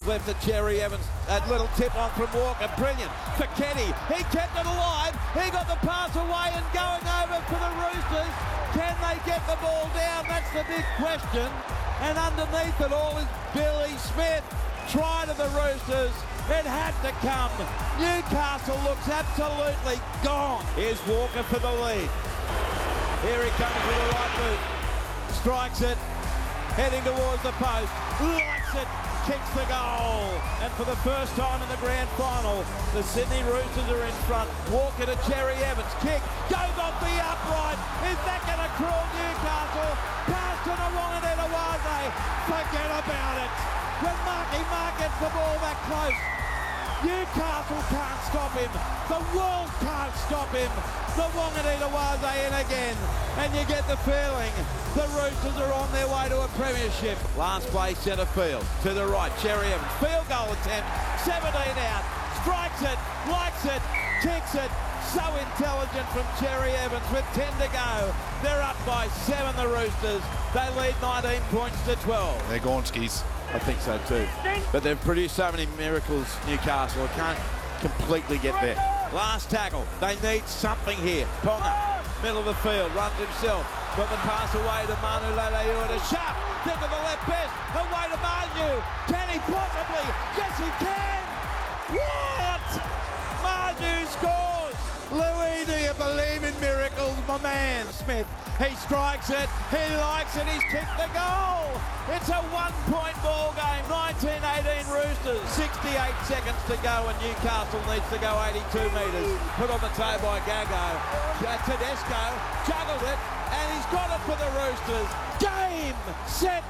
left to Cherry Evans. That little tip on from Walker, brilliant. For Kenny, he kept it alive. He got the pass away and going over for the Roosters. Can they get the ball down? That's the big question. And underneath it all is Billy Smith. Try to the Roosters. It had to come. Newcastle looks absolutely gone. Here's Walker for the lead. Here he comes with the right move. Strikes it. Heading towards the post. Likes it. Kicks the goal. And for the first time in the grand final, the Sydney Roosters are in front. Walker to Cherry Evans. Kick. Goes off the upright. Is that going to crawl Newcastle? Pass to Nawaqanitawase. Forget about it. When Marky Mark gets the ball that close, Newcastle can't stop him. The world can't stop him. Nawaqanitawase in again. And you get the feeling the Roosters are on their way to a premiership. Last play, centre field. To the right, Cherry Evans. Field goal attempt. 17 out. Strikes it. Likes it. Kicks it. So intelligent from Cherry Evans with 10 to go. They're up by 7, the Roosters. They lead 19 points to 12. They're gone, Skis. I think so too. But they've produced so many miracles, Newcastle. I can't completely get there. Last tackle. They need something here. Ponga, middle of the field, runs himself. Got the pass away to Manu Leilua. A sharp kick of the left best. Away to Manu. Can he possibly? Yes, he can. What? Manu scores. Louis, do you believe in miracles, my man? Smith, he strikes it, he likes it, he's kicked the goal. It's a 1-point ball game, 19-18 Roosters, 68 seconds to go and Newcastle needs to go 82 metres. Put on the toe by Gago. Tedesco juggled it and he's got it for the Roosters. Game, set,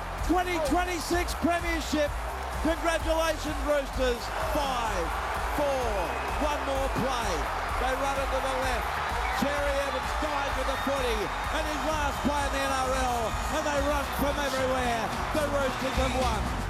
2026 Premiership. Congratulations Roosters, 5, 4, one more play. They run it to the left. Cherry Evans dies with a footy and his last play in the NRL and they rush from everywhere. The Roosters have won.